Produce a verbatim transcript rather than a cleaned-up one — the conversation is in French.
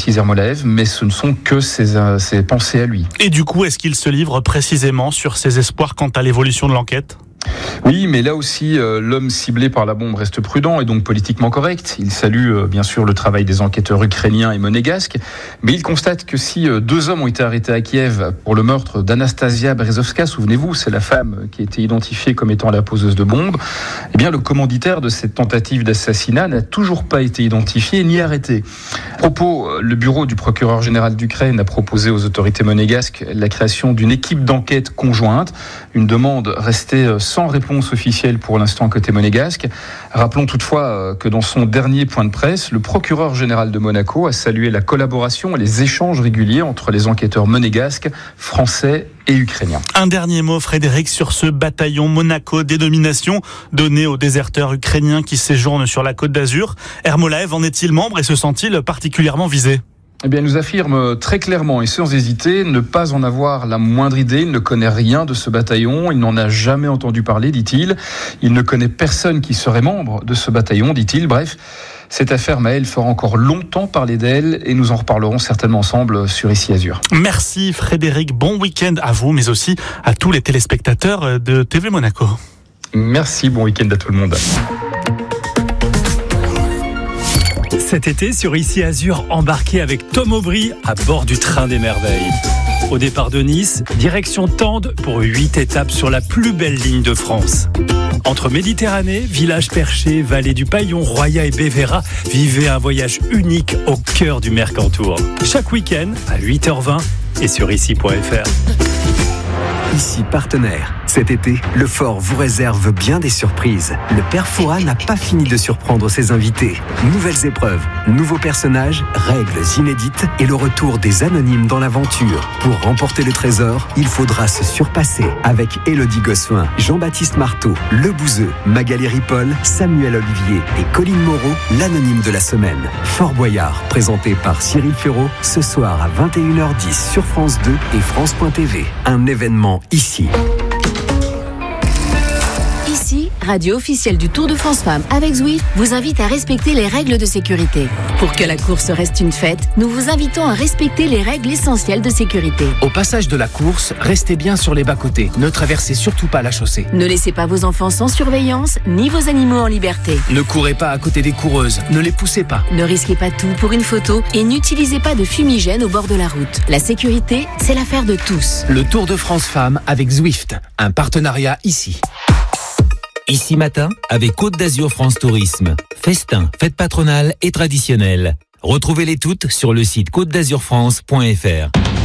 précise Ermolaev, mais ce ne sont que ses, euh, ses pensées à lui. Et du coup, est-ce qu'il se livre précisément sur ses espoirs quant à l'évolution de l'enquête ? Oui, mais là aussi, euh, l'homme ciblé par la bombe reste prudent et donc politiquement correct. Il salue euh, bien sûr le travail des enquêteurs ukrainiens et monégasques, mais il constate que si euh, deux hommes ont été arrêtés à Kiev pour le meurtre d'Anastasia Berezovska, souvenez-vous, c'est la femme qui a été identifiée comme étant la poseuse de bombes, eh bien le commanditaire de cette tentative d'assassinat n'a toujours pas été identifié ni arrêté. À propos, le bureau du procureur général d'Ukraine a proposé aux autorités monégasques la création d'une équipe d'enquête conjointe, une demande restée sans réponse officielle pour l'instant côté monégasque. Rappelons toutefois que dans son dernier point de presse, le procureur général de Monaco a salué la collaboration et les échanges réguliers entre les enquêteurs monégasques, français et ukrainiens. Un dernier mot, Frédéric, sur ce bataillon Monaco dénomination donné aux déserteurs ukrainiens qui séjournent sur la Côte d'Azur. Ermolaev en est-il membre et se sent-il particulièrement visé ? Eh bien, il nous affirme très clairement et sans hésiter ne pas en avoir la moindre idée. Il ne connaît rien de ce bataillon. Il n'en a jamais entendu parler, dit-il. Il ne connaît personne qui serait membre de ce bataillon, dit-il. Bref, cette affaire, Maël, fera encore longtemps parler d'elle et nous en reparlerons certainement ensemble sur Ici Azur. Merci Frédéric. Bon week-end à vous, mais aussi à tous les téléspectateurs de T V Monaco. Merci, bon week-end à tout le monde. Cet été, sur Ici Azur, embarqué avec Tom Aubry à bord du train des merveilles. Au départ de Nice, direction Tende pour huit étapes sur la plus belle ligne de France. Entre Méditerranée, village perché, vallée du Paillon, Roya et Bévéra, vivez un voyage unique au cœur du Mercantour. Chaque week-end à huit heures vingt et sur ici point f r. Ici partenaire. Cet été, le Fort vous réserve bien des surprises. Le Père Fouras n'a pas fini de surprendre ses invités. Nouvelles épreuves, nouveaux personnages, règles inédites et le retour des anonymes dans l'aventure. Pour remporter le trésor, il faudra se surpasser avec Élodie Gossuin, Jean-Baptiste Marteau, Le Bouzeux, Magali Ripoll, Samuel Olivier et Colline Moreau, l'anonyme de la semaine. Fort Boyard, présenté par Cyril Ferraud, ce soir à vingt et une heures dix sur France deux et France point t v. Un événement ici. Ici, radio officielle du Tour de France Femmes avec Zwift vous invite à respecter les règles de sécurité. Pour que la course reste une fête, nous vous invitons à respecter les règles essentielles de sécurité. Au passage de la course, restez bien sur les bas-côtés. Ne traversez surtout pas la chaussée. Ne laissez pas vos enfants sans surveillance, ni vos animaux en liberté. Ne courez pas à côté des coureuses. Ne les poussez pas. Ne risquez pas tout pour une photo et n'utilisez pas de fumigène au bord de la route. La sécurité, c'est l'affaire de tous. Le Tour de France Femmes avec Zwift. Un partenariat ici. Ici matin, avec Côte d'Azur France Tourisme. Festin, fête patronale et traditionnelle. Retrouvez-les toutes sur le site côte d'azur france point f r.